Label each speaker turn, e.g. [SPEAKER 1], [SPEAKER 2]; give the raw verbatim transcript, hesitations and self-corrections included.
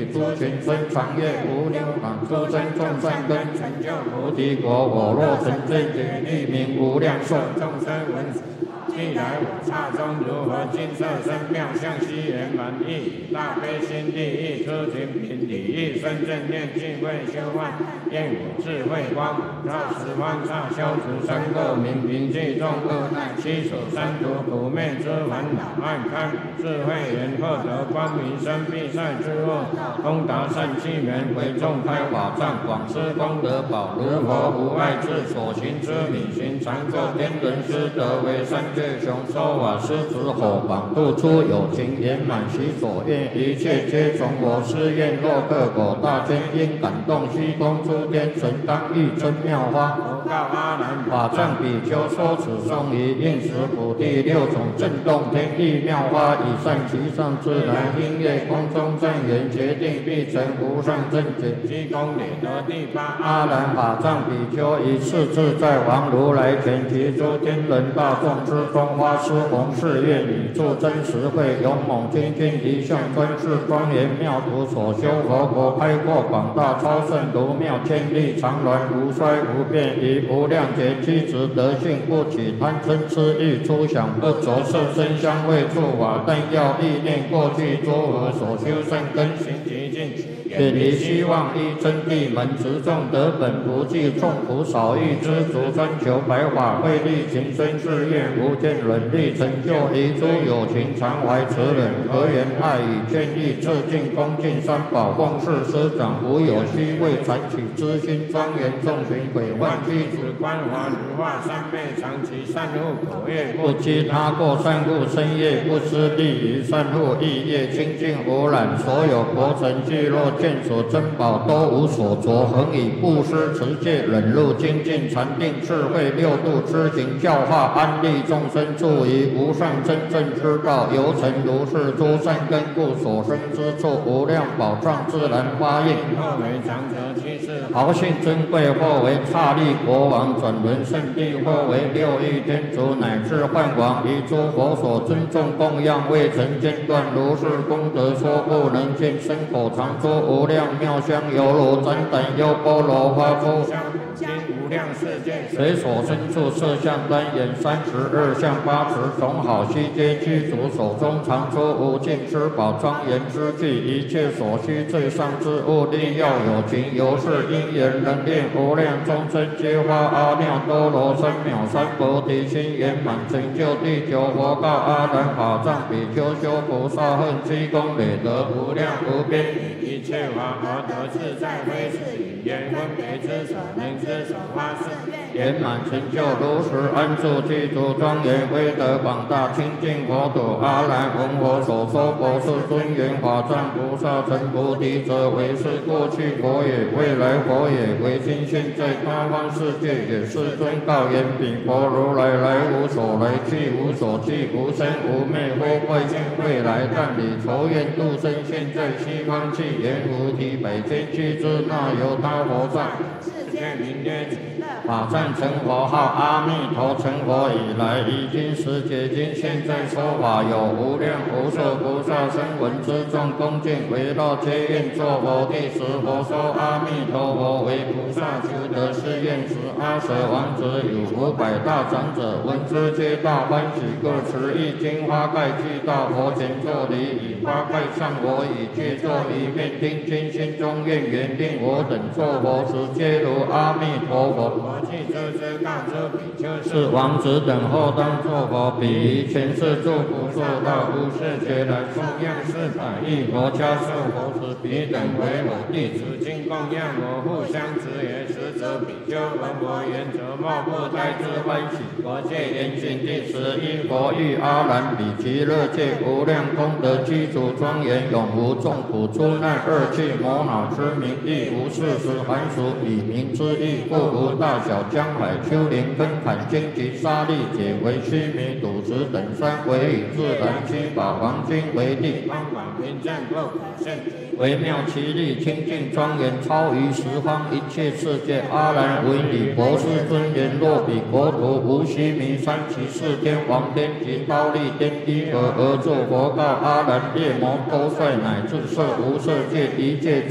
[SPEAKER 1] 诸群生长业无量满诸生众善根成就菩提果。我若成正觉，立名无量寿。众生闻既来我刹中，如何金色身妙相悉圆满意，大悲心地意，出群品理意，生正念净慧修幻，愿我智慧光普照十方刹，消除三垢明平济众恶难，七所三途苦灭之烦恼，暗开智慧眼，获得光明生必赛之物，通达善气门，为众开法藏，广施功德宝，如佛无碍智，所行之理行常作天人师德为三界雄说法师子火广度出有情圆满其所愿，一切皆从我施愿。若各果大天因感动虚空诸天神当欲真妙花，佛告阿难：法藏比丘说此颂仪，应时普地六种震动天地妙花，以善其上自然音乐空中正言，决定必成无上正觉。积功累德第八阿难法藏比丘以次自在王如来前，提诸天人大众之中，花施弘誓愿语助真实慧，勇猛精进一向专制庄严妙土所修佛国，开阔广大超胜如妙天地，常鸾无衰无变，以无量劫机智德性，不起贪嗔痴欲，出想不着色身香味触法，但要意念过去诸佛所修善根行极尽，远离希望依真谛门，持众得本不计众苦少欲知足，专求白法慧力情深志愿无间伦理成就，遗诸有情常怀慈忍和缘爱语劝义，致敬恭敬三宝奉事师长，无有虚伪传取之心，庄严众群鬼万具子观华如化三昧，长期善护口业，不积他过善护身业，不失利于善护意业，清净无染，所有国城聚落见所珍宝都无所着，恒以布施持戒忍辱精进禅定智慧六度知行教化，安利众生助于无上真正之道，由成如是诸善根故，所生之处无量宝藏自然发应。或为长者居士，豪姓尊贵；或为刹利国王，转轮圣地；或为六欲天竺，乃至幻王，以诸佛所尊重供养，未曾间断。如是功德说不能尽，身口常说无量妙香，犹如展胆优波罗花出今无量世界，随所身处色相单眼三十二相八十种好悉皆具足，手中常出无尽之宝庄严之具，一切所需最上之物，力要有情，由是因缘能令无量众生皆发阿耨多罗三藐三菩提心，圆满成就地球。佛告阿难法藏比丘，修菩萨恨积功累德无量无边，以一切法而得自在非是语言分别之所能之所发誓圆满成就，如实安住具足庄严威德广大清净佛土。阿难闻我所说佛是尊严法藏菩萨成菩提者，为是过去佛也，未来佛也，为今现在他方世界也。世尊告言：彼佛如来来无所来，去无所去，无生无灭，非未见未来，但以仇怨度生，现在西方去，言无体百千俱之，那由他佛藏。世界名曰法藏成佛号阿弥陀，成佛以来，已经十解经，现在说法有无量无数菩萨声闻之众恭敬围绕皆愿作佛。第十佛说阿弥陀佛为菩萨求得是愿时，阿舍王子有五百大长者闻之皆大欢喜，各持一经花盖具到佛前作礼，以花盖上我以具作一面，听经心中愿缘，令我等作佛时，皆如阿弥陀佛。佛既知之，告知比丘是王子等后当作佛，彼于前世诸不受道，无是觉来供养四百亿佛家受佛时，彼等为我弟子，今供养我互相持也。实则比丘闻我言，则莫不胎之欢喜。佛戒严禁第十一佛欲阿难比其乐界无量功德具足庄严，永无众苦诸难恶趣魔恼之名，亦无事实凡俗以名之意，故无大小江海、丘陵、根坎、荆棘、沙砾，皆为须弥、土石等山，为以自然七宝黄金为地，方广平正不可胜，微妙其力，清净庄严，超于十方一切世界。阿难闻彼博士尊言：若彼国土无须弥山，其四天王天及忉利天依尔而作佛告阿难：列摩多帅乃至色无色界一切。